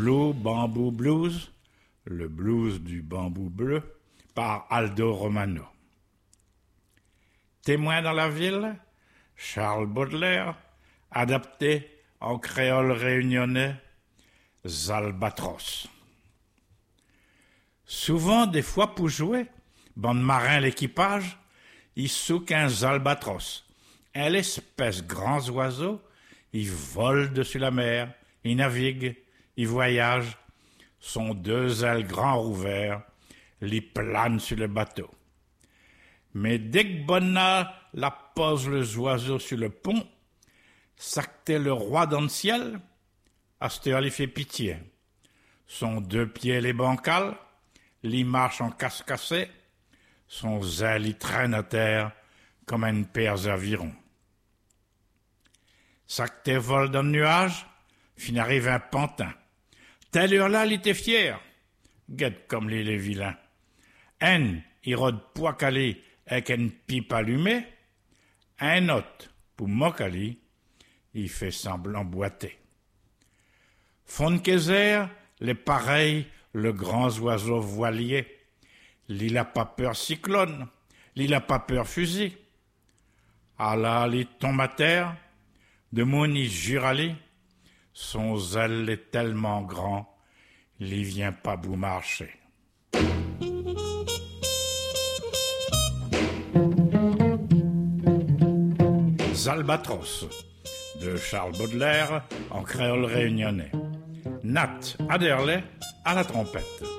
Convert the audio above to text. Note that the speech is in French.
Blue Bamboo Blues, le blues du bambou bleu, par Aldo Romano. Témoin dans la ville, Charles Baudelaire, adapté en créole réunionnais, Zalbatros. Souvent, des fois pour jouer, bande marin l'équipage, il souque un Zalbatros, un espèce grands oiseaux, il vole dessus la mer, il navigue, il voyage, son deux ailes grands ouverts, il plane sur le bateau. Mais dès que Bonna la pose les oiseaux sur le pont, s'actait le roi dans le ciel, à cette heure il fait pitié. Son deux pieds les bancales, il marche en casse-cassé, son zèle il traîne à terre comme une paire d'avirons. S'actait vole dans le nuage, fin arrive un pantin. Telle heure-là, il était fier. Guette comme il est vilain. Il rôde poicali avec une pipe allumée. Un autre, pour mocali, il fait semblant boiter. Fonkezer, les pareils, le grand oiseau voilier. Il n'a pas peur cyclone, il n'a pas peur fusil. Ah là, il tombe à terre, de mon il jurali. Son zèle est tellement grand, il vient pas vous marcher. Zalbatros, de Charles Baudelaire, en créole réunionnais. Nat Adderley à la trompette.